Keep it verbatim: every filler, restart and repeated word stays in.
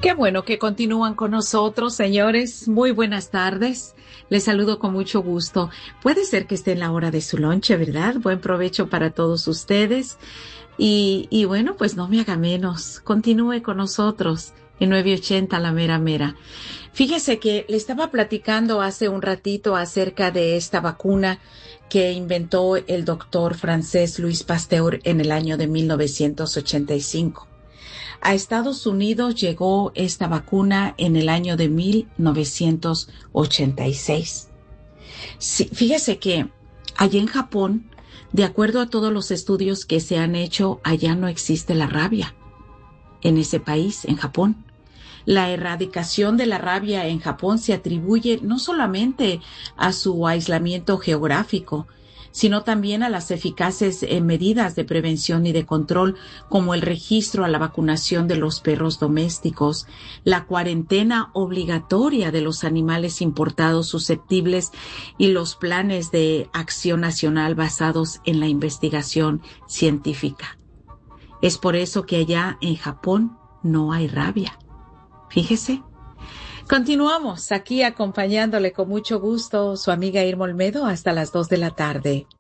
Qué bueno que continúan con nosotros, señores. Muy buenas tardes. Les saludo con mucho gusto. Puede ser que esté en la hora de su lonche, ¿verdad? Buen provecho para todos ustedes. Y, y bueno, pues no me haga menos. Continúe con nosotros en nueve ochenta La Mera Mera. Fíjese que le estaba platicando hace un ratito acerca de esta vacuna que inventó el doctor francés Louis Pasteur en el año de mil novecientos ochenta y cinco. A Estados Unidos llegó esta vacuna en el año de mil novecientos ochenta y seis. Sí, fíjese que allá en Japón, de acuerdo a todos los estudios que se han hecho, allá no existe la rabia. En ese país, en Japón. La erradicación de la rabia en Japón se atribuye no solamente a su aislamiento geográfico, sino también a las eficaces eh, medidas de prevención y de control, como el registro a la vacunación de los perros domésticos, la cuarentena obligatoria de los animales importados susceptibles y los planes de acción nacional basados en la investigación científica. Es por eso que allá en Japón no hay rabia. Fíjese. Continuamos aquí acompañándole con mucho gusto su amiga Irma Olmedo hasta las dos de la tarde.